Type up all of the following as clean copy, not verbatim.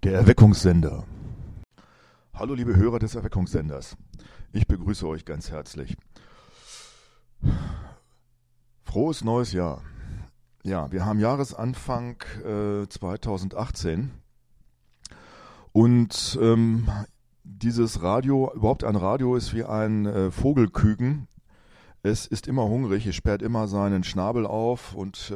Der Erweckungssender. Hallo liebe Hörer des Erweckungssenders. Ich begrüße euch ganz herzlich. Frohes neues Jahr. Ja, wir haben Jahresanfang 2018 und dieses Radio, überhaupt ein Radio ist wie ein Vogelküken. Es ist immer hungrig, es sperrt immer seinen Schnabel auf und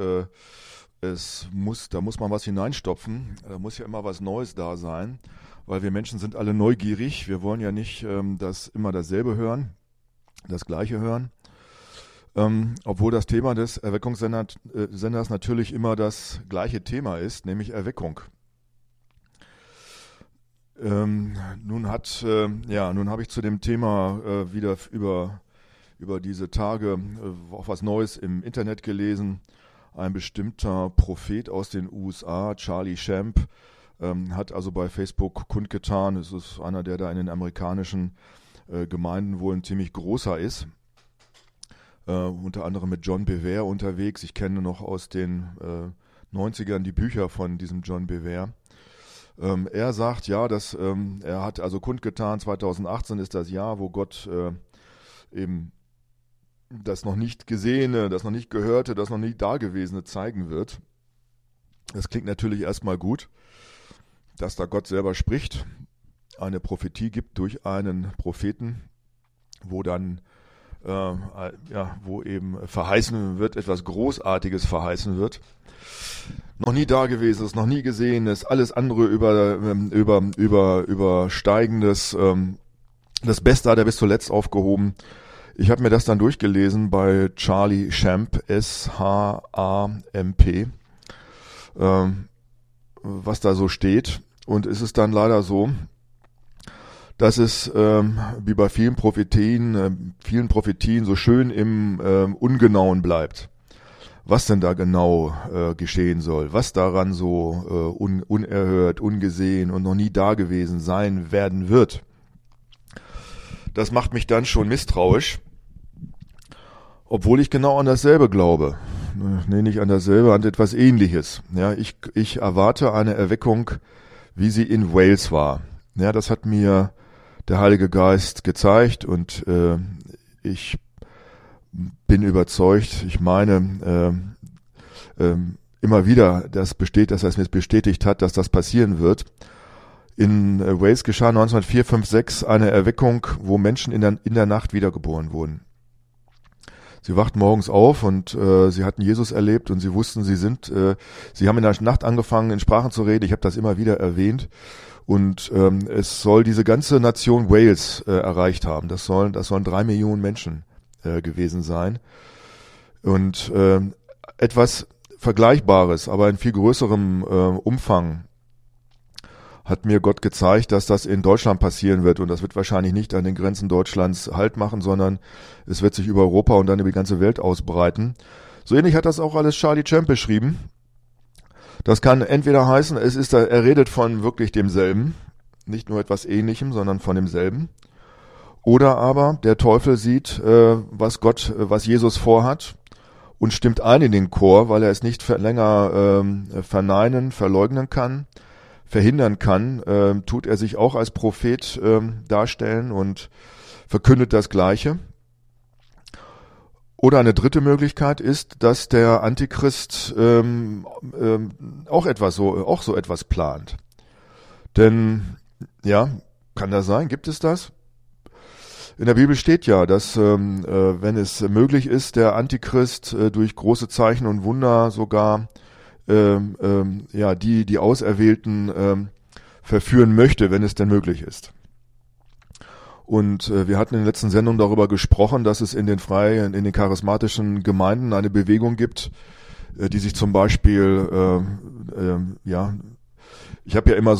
da muss man was hineinstopfen, da muss ja immer was Neues da sein, weil wir Menschen sind alle neugierig, wir wollen ja nicht immer dasselbe hören, das Gleiche hören, obwohl das Thema des Erweckungssenders natürlich immer das gleiche Thema ist, nämlich Erweckung. Nun habe ich zu dem Thema wieder über diese Tage auch was Neues im Internet gelesen. Ein bestimmter Prophet aus den USA, Charlie Shamp, hat also bei Facebook kundgetan, es ist einer, der da in den amerikanischen Gemeinden wohl ein ziemlich großer ist, unter anderem mit John Bevere unterwegs. Ich kenne noch aus den 90ern die Bücher von diesem John Bevere. Er sagt, ja, er hat also kundgetan, 2018 ist das Jahr, wo Gott eben das noch nicht Gesehene, das noch nicht Gehörte, das noch nicht Dagewesene zeigen wird. Das klingt natürlich erstmal gut, dass da Gott selber spricht, eine Prophetie gibt durch einen Propheten, wo dann wo eben verheißen wird, etwas Großartiges verheißen wird. Noch nie Dagewesenes, noch nie Gesehenes, alles andere übersteigendes, das Beste hat er bis zuletzt aufgehoben. Ich habe mir das dann durchgelesen bei Charlie Shamp, S-H-A-M-P, was da so steht. Und es ist dann leider so, dass es wie bei vielen Prophetien so schön im Ungenauen bleibt. Was denn da genau geschehen soll, was daran so unerhört, ungesehen und noch nie dagewesen sein werden wird. Das macht mich dann schon misstrauisch, obwohl ich genau an dasselbe glaube. Nee, nicht an dasselbe, an etwas Ähnliches. Ja, ich erwarte eine Erweckung, wie sie in Wales war. Ja, das hat mir der Heilige Geist gezeigt und ich bin überzeugt, ich meine immer wieder, dass er es mir bestätigt hat, dass das passieren wird. In Wales geschah 1904, 5, 6 eine Erweckung, wo Menschen in der Nacht wiedergeboren wurden. Sie wachten morgens auf und sie hatten Jesus erlebt und sie wussten, sie haben in der Nacht angefangen, in Sprachen zu reden. Ich habe das immer wieder erwähnt. Und es soll diese ganze Nation Wales erreicht haben. Das sollen 3 Millionen Menschen gewesen sein. Und etwas Vergleichbares, aber in viel größerem Umfang hat mir Gott gezeigt, dass das in Deutschland passieren wird. Und das wird wahrscheinlich nicht an den Grenzen Deutschlands Halt machen, sondern es wird sich über Europa und dann über die ganze Welt ausbreiten. So ähnlich hat das auch alles Charlie Shamp beschrieben. Das kann entweder heißen, er redet von wirklich demselben, nicht nur etwas Ähnlichem, sondern von demselben. Oder aber der Teufel sieht, was Jesus vorhat und stimmt ein in den Chor, weil er es nicht länger verleugnen kann, verhindern kann, tut er sich auch als Prophet darstellen und verkündet das Gleiche. Oder eine dritte Möglichkeit ist, dass der Antichrist auch so etwas plant. Denn, ja, kann das sein? Gibt es das? In der Bibel steht ja, dass wenn es möglich ist, der Antichrist durch große Zeichen und Wunder sogar die Auserwählten verführen möchte, wenn es denn möglich ist. Und wir hatten in den letzten Sendungen darüber gesprochen, dass es in den charismatischen Gemeinden eine Bewegung gibt, die sich zum Beispiel, ich habe ja immer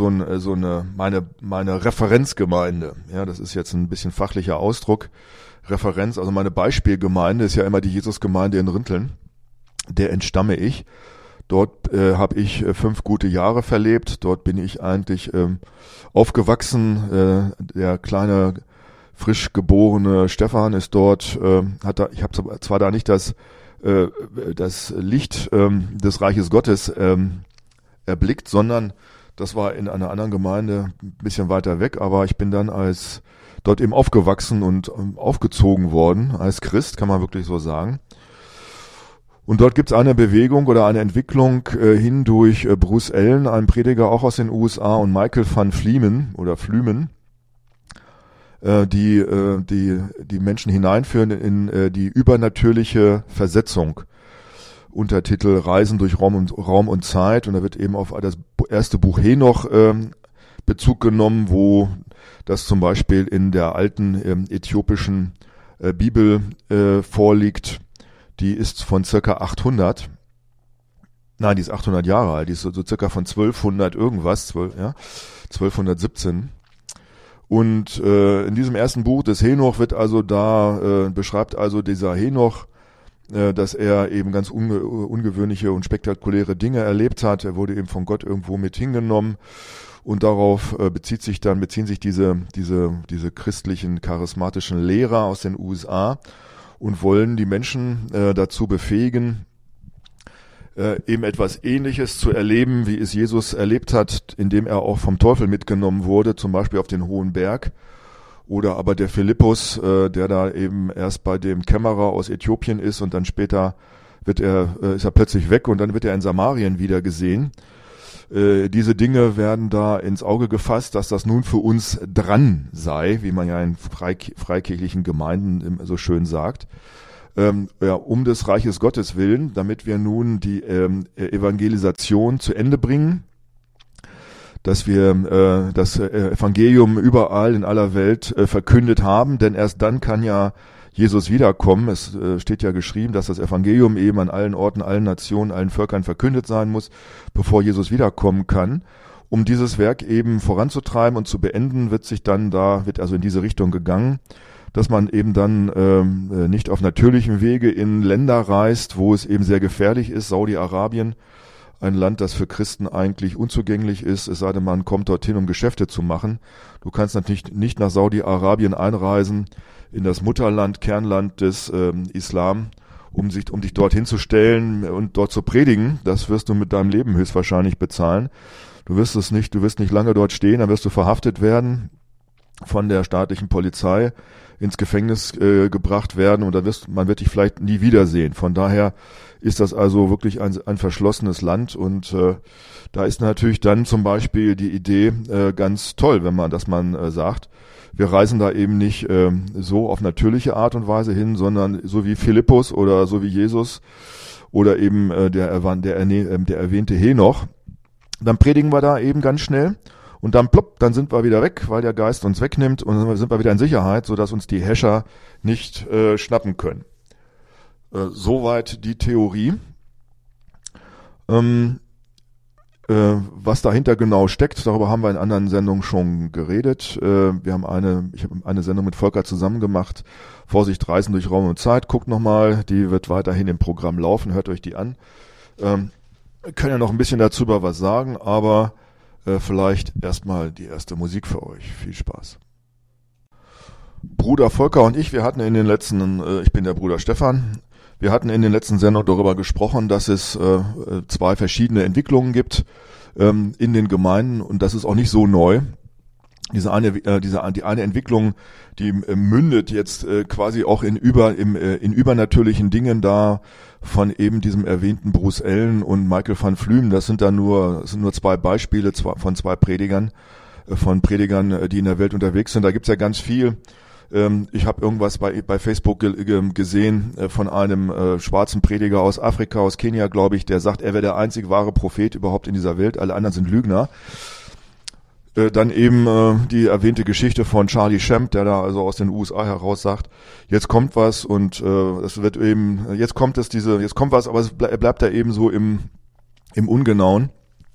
meine Referenzgemeinde. Ja, das ist jetzt ein bisschen fachlicher Ausdruck. Referenz, also meine Beispielgemeinde ist ja immer die Jesusgemeinde in Rinteln. Der entstamme ich. Dort habe ich 5 gute Jahre verlebt. Dort bin ich eigentlich aufgewachsen. Der kleine, frisch geborene Stefan ist dort. Ich habe zwar da nicht das Licht des Reiches Gottes erblickt, sondern Das war in einer anderen Gemeinde ein bisschen weiter weg, aber ich bin dann dort eben aufgewachsen und aufgezogen worden als Christ, kann man wirklich so sagen. Und dort gibt es eine Bewegung oder eine Entwicklung hin durch Bruce Allen, einen Prediger auch aus den USA, und Michael van Flumen, die Menschen hineinführen in die übernatürliche Versetzung. Untertitel Reisen durch Raum und Zeit. Und da wird eben auf das erste Buch Henoch Bezug genommen, wo das zum Beispiel in der alten äthiopischen Bibel vorliegt. Die ist von circa 800. Nein, die ist 800 Jahre alt. Die ist so circa von 1200 irgendwas, 1217. Und in diesem ersten Buch des Henoch wird also beschreibt also dieser Henoch, dass er eben ganz ungewöhnliche und spektakuläre Dinge erlebt hat. Er wurde eben von Gott irgendwo mit hingenommen. Und darauf beziehen sich diese christlichen, charismatischen Lehrer aus den USA und wollen die Menschen dazu befähigen, eben etwas Ähnliches zu erleben, wie es Jesus erlebt hat, indem er auch vom Teufel mitgenommen wurde, zum Beispiel auf den Hohen Berg. Oder aber der Philippus, der da eben erst bei dem Kämmerer aus Äthiopien ist und dann später ist er plötzlich weg und dann wird er in Samarien wieder gesehen. Diese Dinge werden da ins Auge gefasst, dass das nun für uns dran sei, wie man ja in freikirchlichen Gemeinden so schön sagt, um des Reiches Gottes willen, damit wir nun die Evangelisation zu Ende bringen, dass wir das Evangelium überall in aller Welt verkündet haben, denn erst dann kann ja Jesus wiederkommen. Es steht ja geschrieben, dass das Evangelium eben an allen Orten, allen Nationen, allen Völkern verkündet sein muss, bevor Jesus wiederkommen kann. Um dieses Werk eben voranzutreiben und zu beenden, wird also in diese Richtung gegangen, dass man eben dann nicht auf natürlichem Wege in Länder reist, wo es eben sehr gefährlich ist. Saudi-Arabien, ein Land, das für Christen eigentlich unzugänglich ist, es sei denn, man kommt dorthin, um Geschäfte zu machen. Du kannst natürlich nicht nach Saudi-Arabien einreisen, in das Mutterland, Kernland des Islam, um dich dorthin zu stellen und dort zu predigen. Das wirst du mit deinem Leben höchstwahrscheinlich bezahlen. Du wirst nicht lange dort stehen, dann wirst du verhaftet werden, von der staatlichen Polizei ins Gefängnis gebracht werden und man wird dich vielleicht nie wiedersehen. Von daher ist das also wirklich ein verschlossenes Land und da ist natürlich dann zum Beispiel die Idee ganz toll, dass man sagt, wir reisen da eben nicht so auf natürliche Art und Weise hin, sondern so wie Philippus oder so wie Jesus oder eben der erwähnte Henoch. Dann predigen wir da eben ganz schnell und dann plopp, dann sind wir wieder weg, weil der Geist uns wegnimmt und dann sind wir wieder in Sicherheit, sodass uns die Häscher nicht schnappen können. Soweit die Theorie. Was dahinter genau steckt, darüber haben wir in anderen Sendungen schon geredet. Ich habe eine Sendung mit Volker zusammen gemacht. Vorsicht, Reisen durch Raum und Zeit. Guckt nochmal, die wird weiterhin im Programm laufen. Hört euch die an. Kann ja noch ein bisschen dazu über was sagen, aber vielleicht erstmal die erste Musik für euch. Viel Spaß. Bruder Volker und ich, ich bin der Bruder Stefan. Wir hatten in den letzten Sendungen darüber gesprochen, dass es zwei verschiedene Entwicklungen gibt in den Gemeinden und das ist auch nicht so neu. Die eine Entwicklung, die mündet jetzt quasi auch in übernatürlichen Dingen da von eben diesem erwähnten Bruce Allen und Michael van Flumen. Das sind nur zwei Beispiele von zwei Predigern, die in der Welt unterwegs sind. Da gibt's ja ganz viel. Ich habe irgendwas bei Facebook gesehen von einem schwarzen Prediger aus Afrika, aus Kenia, glaube ich, der sagt, er wäre der einzig wahre Prophet überhaupt in dieser Welt, alle anderen sind Lügner. Dann eben die erwähnte Geschichte von Charlie Shamp, der da also aus den USA heraus sagt, jetzt kommt was und jetzt kommt was, aber er bleibt da eben so im Ungenauen.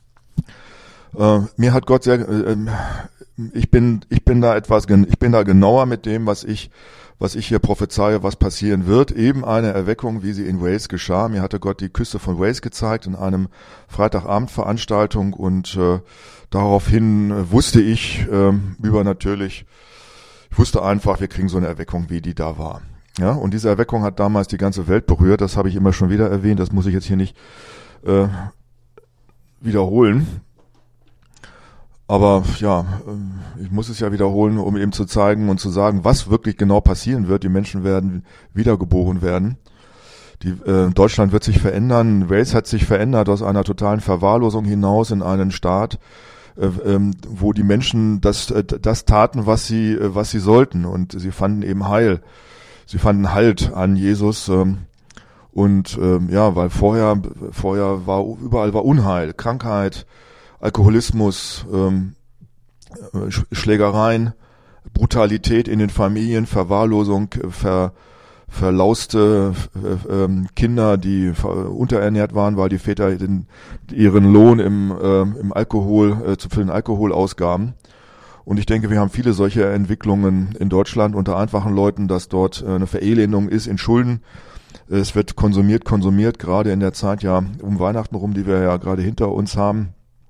Mir hat Gott ich bin da genauer mit dem, was ich hier prophezeie, was passieren wird. Eben eine Erweckung, wie sie in Wales geschah. Mir hatte Gott die Küste von Wales gezeigt in einem Freitagabendveranstaltung und daraufhin wusste ich übernatürlich, ich wusste einfach, wir kriegen so eine Erweckung, wie die da war. Ja, und diese Erweckung hat damals die ganze Welt berührt. Das habe ich immer schon wieder erwähnt. Das muss ich jetzt hier nicht wiederholen. Aber ja, ich muss es ja wiederholen, um eben zu zeigen und zu sagen, was wirklich genau passieren wird. Die Menschen werden wiedergeboren werden. Deutschland wird sich verändern. Wales hat sich verändert aus einer totalen Verwahrlosung hinaus in einen Staat, wo die Menschen das taten, was sie sollten, und sie fanden eben Heil. Sie fanden Halt an Jesus. Weil vorher war überall Unheil, Krankheit, Alkoholismus, Schlägereien, Brutalität in den Familien, Verwahrlosung, verlauste Kinder, die unterernährt waren, weil die Väter ihren Lohn im Alkohol für den Alkohol ausgaben. Und ich denke, wir haben viele solche Entwicklungen in Deutschland unter einfachen Leuten, dass dort eine Verelendung ist in Schulden. Es wird konsumiert, gerade in der Zeit ja um Weihnachten rum, die wir ja gerade hinter uns haben.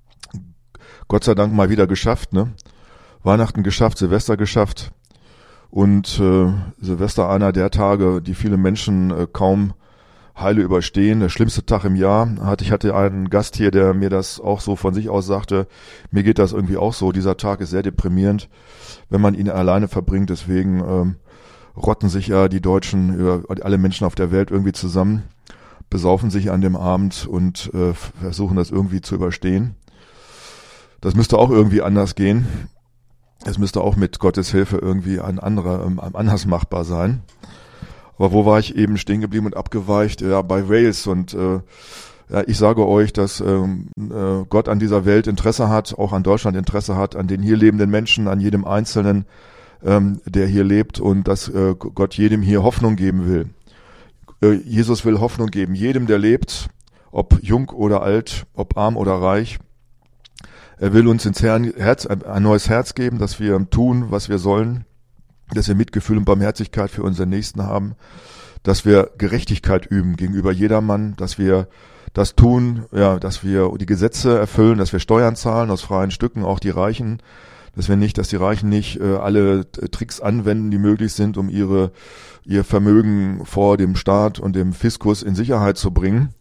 Gott sei Dank mal wieder geschafft, ne? Weihnachten geschafft, Silvester geschafft. Und Silvester einer der Tage, die viele Menschen kaum heile überstehen. Der schlimmste Tag im Jahr. Ich hatte einen Gast hier, der mir das auch so von sich aus sagte. Mir geht das irgendwie auch so. Dieser Tag ist sehr deprimierend, wenn man ihn alleine verbringt. Deswegen rotten sich ja die Deutschen, alle Menschen auf der Welt irgendwie zusammen, besaufen sich an dem Abend und versuchen das irgendwie zu überstehen. Das müsste auch irgendwie anders gehen. Es müsste auch mit Gottes Hilfe irgendwie anders machbar sein. Aber wo war ich eben stehen geblieben und abgeweicht? Ja, bei Wales. Und ich sage euch, dass Gott an dieser Welt Interesse hat, auch an Deutschland Interesse hat, an den hier lebenden Menschen, an jedem Einzelnen, der hier lebt, und dass Gott jedem hier Hoffnung geben will. Jesus will Hoffnung geben, jedem, der lebt, ob jung oder alt, ob arm oder reich. Er will uns ein neues Herz geben, dass wir tun, was wir sollen, dass wir Mitgefühl und Barmherzigkeit für unseren Nächsten haben, dass wir Gerechtigkeit üben gegenüber jedermann, dass wir das tun, ja, dass wir die Gesetze erfüllen, dass wir Steuern zahlen aus freien Stücken, auch die Reichen, dass die Reichen nicht alle Tricks anwenden, die möglich sind, um ihr Vermögen vor dem Staat und dem Fiskus in Sicherheit zu bringen.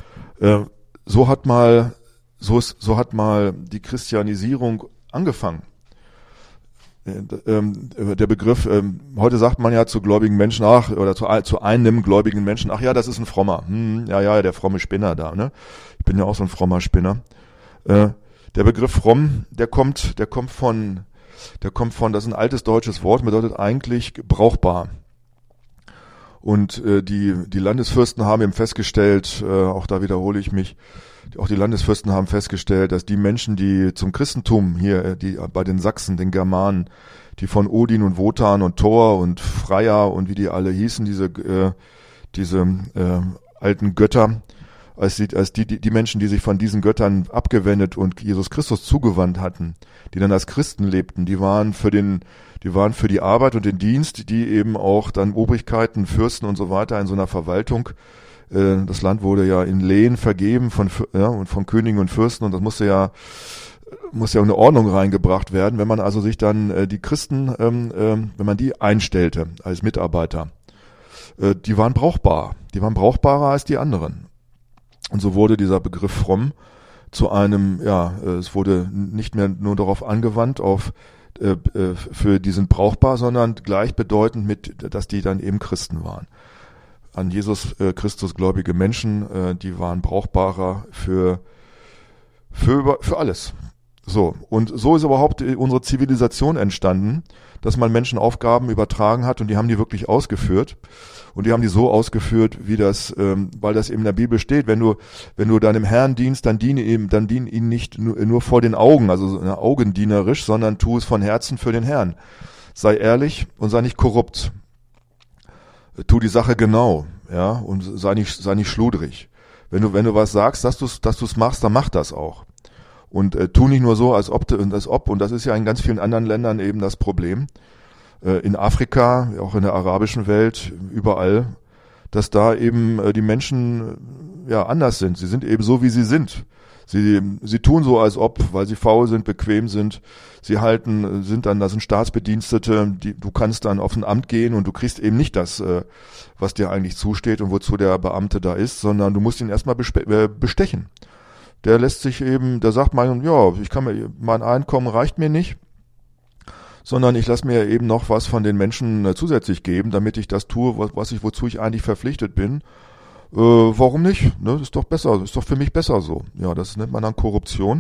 So hat mal die Christianisierung angefangen. Der Begriff, heute sagt man ja zu gläubigen Menschen, oder zu einem gläubigen Menschen, ach ja, das ist ein Frommer. Der fromme Spinner da, ne? Ich bin ja auch so ein frommer Spinner. Der Begriff fromm, der kommt von, das ist ein altes deutsches Wort, bedeutet eigentlich brauchbar. Und die Landesfürsten haben eben festgestellt, auch da wiederhole ich mich, auch die Landesfürsten haben festgestellt, dass die Menschen, die zum Christentum hier, die bei den Sachsen, den Germanen, die von Odin und Wotan und Thor und Freya und wie die alle hießen, diese alten Götter, als die Menschen, die sich von diesen Göttern abgewendet und Jesus Christus zugewandt hatten, die dann als Christen lebten, die waren für die Arbeit und den Dienst, die eben auch dann Obrigkeiten, Fürsten und so weiter in so einer Verwaltung. Das Land wurde ja in Lehen vergeben und von Königen und Fürsten, und das muss ja eine Ordnung reingebracht werden, wenn man also sich dann die Christen, wenn man die einstellte als Mitarbeiter. Die waren brauchbar. Die waren brauchbarer als die anderen. Und so wurde dieser Begriff fromm zu einem, es wurde nicht mehr nur darauf angewandt, für die sind brauchbar, sondern gleichbedeutend mit, dass die dann eben Christen waren. An Jesus Christus gläubige Menschen, die waren brauchbarer für alles. So, und so ist überhaupt unsere Zivilisation entstanden, dass man Menschen Aufgaben übertragen hat, und die haben die wirklich ausgeführt. Und die haben die so ausgeführt, wie weil das eben in der Bibel steht. Wenn du deinem Herrn dienst, dann diene ihn nicht nur vor den Augen, also augendienerisch, sondern tu es von Herzen für den Herrn. Sei ehrlich und sei nicht korrupt. Tu die Sache genau, ja, und sei nicht schludrig. Wenn du was sagst, dass du's machst, dann mach das auch. Und tu nicht nur so, als ob, und das ist ja in ganz vielen anderen Ländern eben das Problem. In Afrika, auch in der arabischen Welt, überall, dass da eben die Menschen anders sind. Sie sind eben so, wie sie sind. Sie tun so, als ob, weil sie faul sind, bequem sind. Das sind Staatsbedienstete, du kannst dann auf ein Amt gehen und du kriegst eben nicht das, was dir eigentlich zusteht und wozu der Beamte da ist, sondern du musst ihn erstmal bestechen. der lässt sich eben, der sagt mein Einkommen reicht mir nicht, sondern ich lasse mir eben noch was von den Menschen zusätzlich geben, damit ich das tue, wozu ich eigentlich verpflichtet bin. Warum nicht? Ne? Ist doch besser, ist doch für mich besser so. Ja, das nennt man dann Korruption.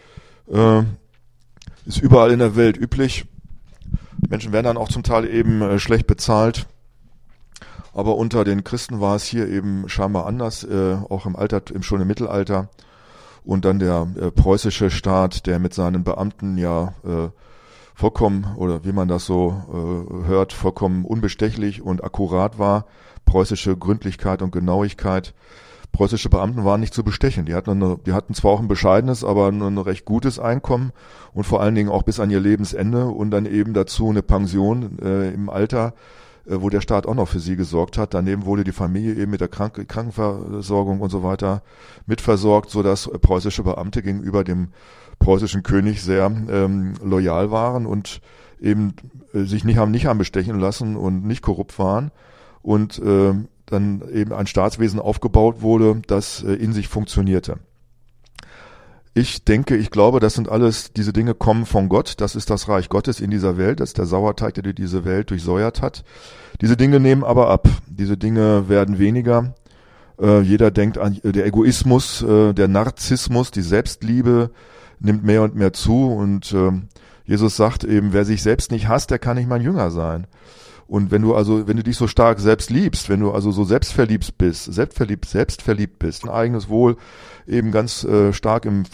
Ist überall in der Welt üblich. Menschen werden dann auch zum Teil eben schlecht bezahlt. Aber unter den Christen war es hier eben scheinbar anders, auch schon im Mittelalter. Und dann der preußische Staat, der mit seinen Beamten vollkommen, oder wie man das so hört, vollkommen unbestechlich und akkurat war. Preußische Gründlichkeit und Genauigkeit. Preußische Beamten waren nicht zu bestechen. Die hatten zwar auch ein bescheidenes, aber ein recht gutes Einkommen und vor allen Dingen auch bis an ihr Lebensende und dann eben dazu eine Pension im Alter, wo der Staat auch noch für sie gesorgt hat. Daneben wurde die Familie eben mit der Krankenversorgung und so weiter mitversorgt, sodass preußische Beamte gegenüber dem preußischen König sehr loyal waren und eben sich nicht haben bestechen lassen und nicht korrupt waren und dann eben ein Staatswesen aufgebaut wurde, das in sich funktionierte. Ich glaube, diese Dinge kommen von Gott. Das ist das Reich Gottes in dieser Welt. Das ist der Sauerteig, der diese Welt durchsäuert hat. Diese Dinge nehmen aber ab. Diese Dinge werden weniger. Jeder denkt an der Egoismus, der Narzissmus, die Selbstliebe nimmt mehr und mehr zu. Und Jesus sagt eben, wer sich selbst nicht hasst, der kann nicht mein Jünger sein. Und wenn du dich so stark selbst liebst, wenn du also so selbstverliebt bist, ein eigenes Wohl eben ganz stark im